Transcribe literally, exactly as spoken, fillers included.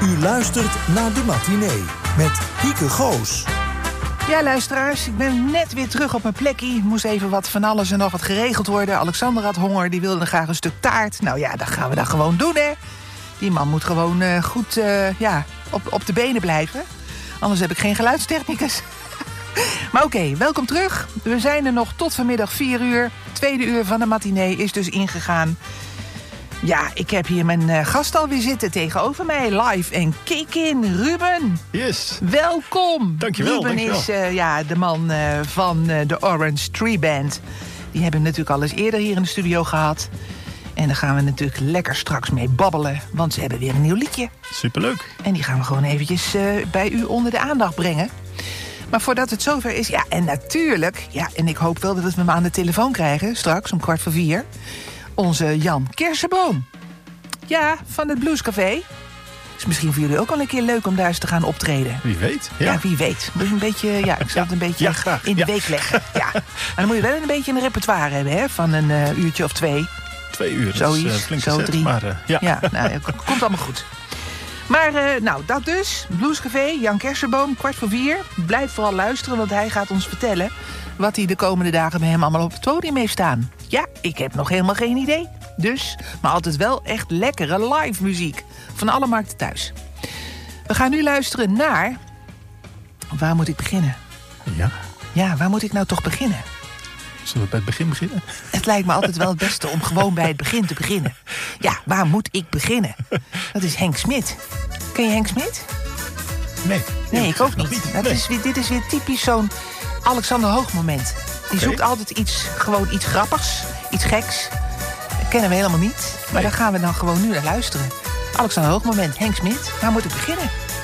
U luistert naar De Matinee met Hieke Goos. Ja, luisteraars, ik ben net weer terug op mijn plekje. Moest even wat van alles en nog wat geregeld worden. Alexander had honger, die wilde graag een stuk taart. Nou ja, dan gaan we dat gewoon doen, hè. Die man moet gewoon uh, goed uh, ja, op, op de benen blijven. Anders heb ik geen geluidstechnicus. Maar oké, okay, welkom terug. We zijn er nog tot vanmiddag vier uur. Tweede uur van de matinee is dus ingegaan. Ja, ik heb hier mijn uh, gast alweer zitten tegenover mij. Live en kick-in, Ruben. Yes. Welkom. Dankjewel. Ruben dankjewel. is uh, ja, de man uh, van uh, de Orange Tree Band. Die hebben we natuurlijk al eens eerder hier in de studio gehad. En daar gaan we natuurlijk lekker straks mee babbelen. Want ze hebben weer een nieuw liedje. Superleuk. En die gaan we gewoon eventjes uh, bij u onder de aandacht brengen. Maar voordat het zover is, ja, en natuurlijk... ja, en ik hoop wel dat we hem aan de telefoon krijgen, straks om kwart voor vier... onze Jan Kersenboom. Ja, van het Bluescafé. Is misschien voor jullie ook al een keer leuk om daar eens te gaan optreden. Wie weet. Ja, ja wie weet. Dus een beetje, ja, ik zal het een beetje ja, graag. in de ja. week leggen. Ja. Maar dan moet je wel een beetje een repertoire hebben, hè? Van een uh, uurtje of twee. Twee uur, Zoiets, dat is uh, flink zo gezet, drie. Maar, uh, ja. Ja, nou, het komt allemaal goed. Maar, uh, nou, dat dus. Bluescafé, Jan Kersenboom, kwart voor vier. Blijf vooral luisteren, want hij gaat ons vertellen... wat hij de komende dagen bij hem allemaal op het podium heeft staan. Ja, ik heb nog helemaal geen idee. Dus, maar altijd wel echt lekkere live muziek. Van alle markten thuis. We gaan nu luisteren naar... Waar moet ik beginnen? Ja. Ja, waar moet ik nou toch beginnen? Zullen we bij het begin beginnen? Het lijkt me altijd wel het beste om gewoon bij het begin te beginnen. Ja, waar moet ik beginnen? Dat is Henk Smit. Ken je Henk Smit? Nee. Nee, ik ook niet. niet. Dat Nee. is weer, dit is weer typisch zo'n Alexander Hoog moment. Die Oké. zoekt altijd iets, gewoon iets grappigs, iets geks. Dat kennen we helemaal niet. Maar Nee. daar gaan we dan gewoon nu naar luisteren. Alexander Hoog moment, Henk Smit. Waar moet ik beginnen?